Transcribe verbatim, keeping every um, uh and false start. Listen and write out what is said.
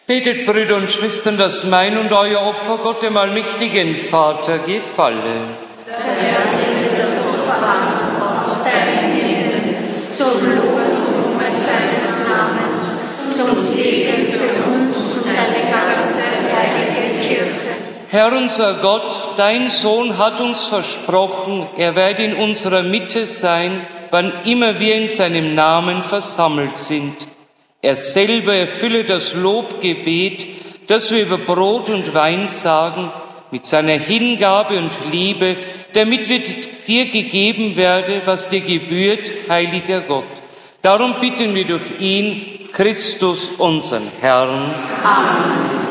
Betet, Brüder und Schwestern, dass mein und euer Opfer Gott, dem allmächtigen Vater, gefalle. Der Herr nehme das Opfer an aus deinen Händen, zum Lob und Ruhm seines Namens, zum Segen für uns und seine ganze heilige Kirche. Herr unser Gott, dein Sohn hat uns versprochen, er werde in unserer Mitte sein, wann immer wir in seinem Namen versammelt sind. Er selber erfülle das Lobgebet, das wir über Brot und Wein sagen, mit seiner Hingabe und Liebe, damit wir dir gegeben werde, was dir gebührt, heiliger Gott. Darum bitten wir durch ihn, Christus, unseren Herrn. Amen.